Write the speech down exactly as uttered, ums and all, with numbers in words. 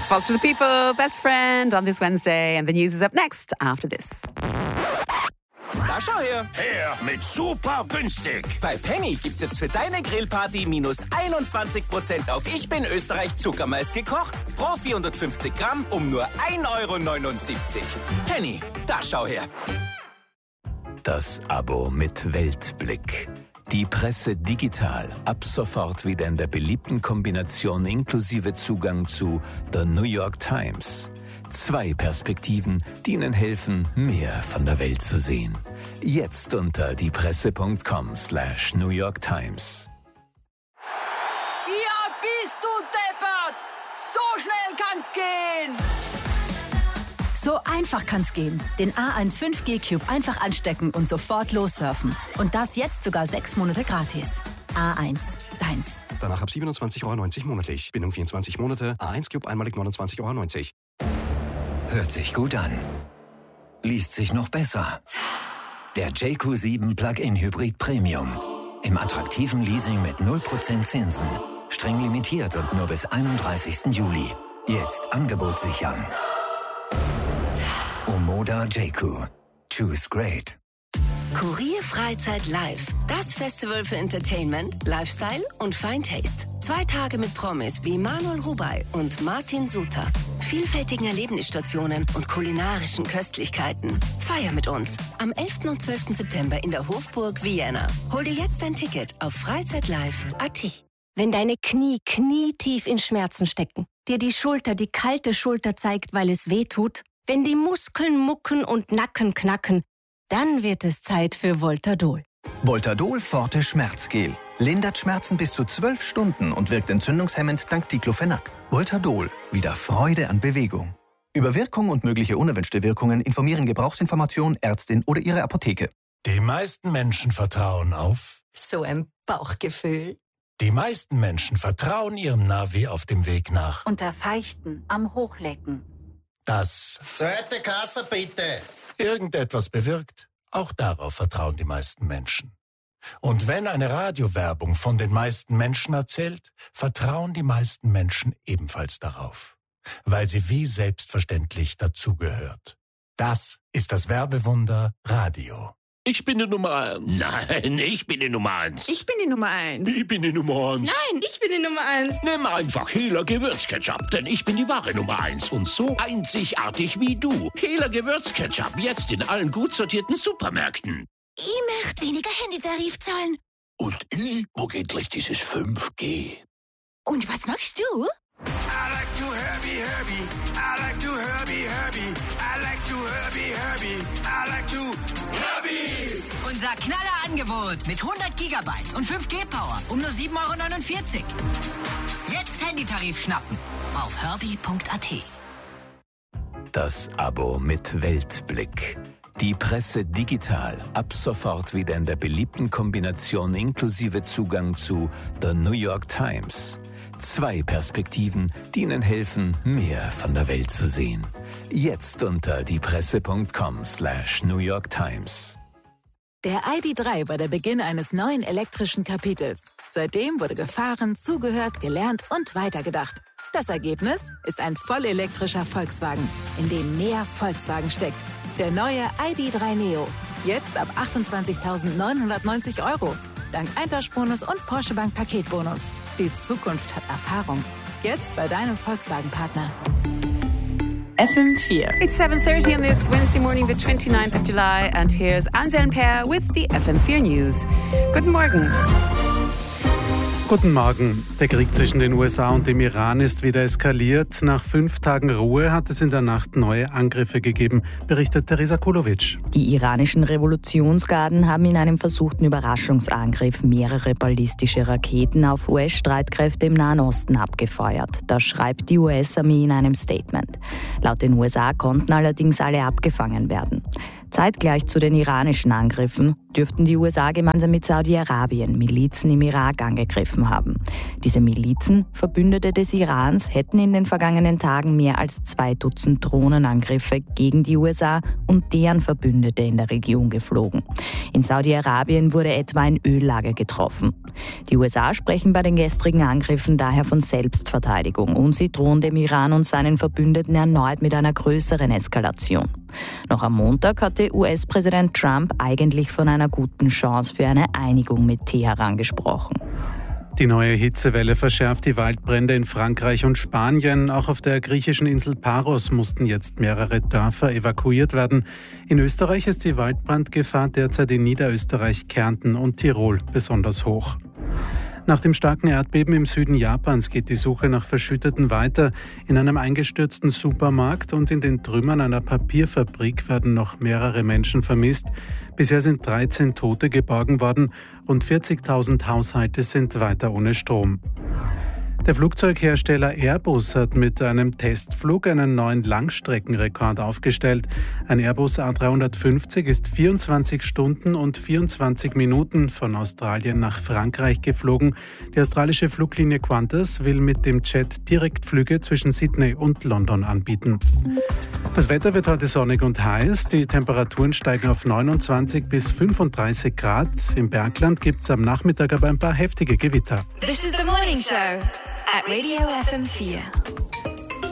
Foster the People, Best Friend on this Wednesday. And the news is up next after this. Da schau her. Her mit super günstig. Bei Penny gibt's jetzt für deine Grillparty minus einundzwanzig Prozent auf Ich bin Österreich Zuckermais gekocht. Pro vierhundertfünfzig Gramm um nur ein Euro neunundsiebzig. Penny, da schau her. Das Abo mit Weltblick. Die Presse digital. Ab sofort wieder in der beliebten Kombination inklusive Zugang zu The New York Times. Zwei Perspektiven, die Ihnen helfen, mehr von der Welt zu sehen. Jetzt unter diepresse.com slash New York Times. Ja, bist du deppert! So schnell kann's gehen! So einfach kann's gehen. Den A eins fünf G Cube einfach anstecken und sofort lossurfen. Und das jetzt sogar sechs Monate gratis. A eins, deins. Danach ab siebenundzwanzig Euro neunzig monatlich. Bindung vierundzwanzig Monate. A eins Cube einmalig neunundzwanzig Euro neunzig. Hört sich gut an. Liest sich noch besser. Der J Q sieben Plug-in Hybrid Premium. Im attraktiven Leasing mit null Prozent Zinsen. Streng limitiert und nur bis einunddreißigsten Juli. Jetzt Angebot sichern. Omoda J Q. Choose great. Kurier Freizeit Live. Das Festival für Entertainment, Lifestyle und Fine Taste. Zwei Tage mit Promis wie Manuel Rubey und Martin Suter. Vielfältigen Erlebnisstationen und kulinarischen Köstlichkeiten. Feier mit uns am elften und zwölften September in der Hofburg Vienna. Hol dir jetzt dein Ticket auf freizeitlive punkt a t. Wenn deine Knie knietief in Schmerzen stecken, dir die Schulter die kalte Schulter zeigt, weil es weh tut, wenn die Muskeln mucken und Nacken knacken, dann wird es Zeit für Voltadol. Voltadol Forte Schmerzgel. Lindert Schmerzen bis zu zwölf Stunden und wirkt entzündungshemmend dank Diclofenac. Voltadol. Wieder Freude an Bewegung. Über Wirkung und mögliche unerwünschte Wirkungen informieren Gebrauchsinformation, Ärztin oder Ihre Apotheke. Die meisten Menschen vertrauen auf... So ein Bauchgefühl. Die meisten Menschen vertrauen ihrem Navi auf dem Weg nach... Unter Feichten am Hochlecken. Das... Zweite Kasse bitte. ...irgendetwas bewirkt. Auch darauf vertrauen die meisten Menschen. Und wenn eine Radiowerbung von den meisten Menschen erzählt, vertrauen die meisten Menschen ebenfalls darauf. Weil sie wie selbstverständlich dazugehört. Das ist das Werbewunder Radio. Ich bin die Nummer eins. Nein, ich bin die Nummer eins. Ich bin die Nummer eins. Ich bin die Nummer eins. Nein, ich bin die Nummer eins. Nimm einfach Hela Gewürzketchup, denn ich bin die wahre Nummer eins und so einzigartig wie du. Hela Gewürzketchup, jetzt in allen gut sortierten Supermärkten. Ich möchte weniger Handytarif zahlen. Und ich mag endlich dieses fünf G. Und was machst du? I like to Herbie, Herbie. I like to Herbie, Herbie. I like to Herbie, Herbie. I like to Herbie. Unser Knallerangebot mit hundert Gigabyte und fünf G Power um nur sieben Euro neunundvierzig. Jetzt Handytarif schnappen auf herbie punkt a t. Das Abo mit Weltblick. Die Presse digital. Ab sofort wieder in der beliebten Kombination inklusive Zugang zu The New York Times. Zwei Perspektiven, die Ihnen helfen, mehr von der Welt zu sehen. Jetzt unter diepresse.com slash New York Times. Der I D drei war der Beginn eines neuen elektrischen Kapitels. Seitdem wurde gefahren, zugehört, gelernt und weitergedacht. Das Ergebnis ist ein vollelektrischer Volkswagen, in dem mehr Volkswagen steckt. Der neue I D drei Neo. Jetzt ab achtundzwanzigtausendneunhundertneunzig Euro. Dank Eintauschbonus und Porsche Bank Paketbonus. Die Zukunft hat Erfahrung. Jetzt bei deinem Volkswagen-Partner. F M four. It's seven thirty on this Wednesday morning, the twenty-ninth of July, and here's Anselm Peer with the F M four News. Guten Morgen. Guten Morgen. Der Krieg zwischen den U S A und dem Iran ist wieder eskaliert. Nach fünf Tagen Ruhe hat es in der Nacht neue Angriffe gegeben, berichtet Teresa Kulovic. Die iranischen Revolutionsgarden haben in einem versuchten Überraschungsangriff mehrere ballistische Raketen auf U S-Streitkräfte im Nahen Osten abgefeuert. Das schreibt die U S-Armee in einem Statement. Laut den U S A konnten allerdings alle abgefangen werden. Zeitgleich zu den iranischen Angriffen dürften die U S A gemeinsam mit Saudi-Arabien Milizen im Irak angegriffen haben. Diese Milizen, Verbündete des Irans, hätten in den vergangenen Tagen mehr als zwei Dutzend Drohnenangriffe gegen die U S A und deren Verbündete in der Region geflogen. In Saudi-Arabien wurde etwa ein Öllager getroffen. Die U S A sprechen bei den gestrigen Angriffen daher von Selbstverteidigung und sie drohen dem Iran und seinen Verbündeten erneut mit einer größeren Eskalation. Noch am Montag hatte U S-Präsident Trump eigentlich von einer guten Chance für eine Einigung mit Teheran gesprochen. Die neue Hitzewelle verschärft die Waldbrände in Frankreich und Spanien. Auch auf der griechischen Insel Paros mussten jetzt mehrere Dörfer evakuiert werden. In Österreich ist die Waldbrandgefahr derzeit in Niederösterreich, Kärnten und Tirol besonders hoch. Nach dem starken Erdbeben im Süden Japans geht die Suche nach Verschütteten weiter. In einem eingestürzten Supermarkt und in den Trümmern einer Papierfabrik werden noch mehrere Menschen vermisst. Bisher sind dreizehn Tote geborgen worden. Rund vierzigtausend Haushalte sind weiter ohne Strom. Der Flugzeughersteller Airbus hat mit einem Testflug einen neuen Langstreckenrekord aufgestellt. Ein Airbus A dreihundertfünfzig ist vierundzwanzig Stunden und vierundzwanzig Minuten von Australien nach Frankreich geflogen. Die australische Fluglinie Qantas will mit dem Jet Direktflüge zwischen Sydney und London anbieten. Das Wetter wird heute sonnig und heiß. Die Temperaturen steigen auf neunundzwanzig bis fünfunddreißig Grad. Im Bergland gibt es am Nachmittag aber ein paar heftige Gewitter. This is the morning show at Radio F M four.